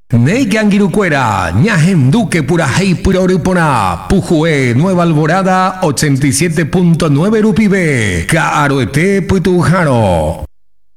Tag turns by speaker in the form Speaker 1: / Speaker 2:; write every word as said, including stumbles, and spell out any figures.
Speaker 1: Neigangirucuera, Ñajem Duque Purajei Puroripona, Pujue, Nueva Alborada, ochenta y siete punto nueve Rupibe, Caroete Putujano.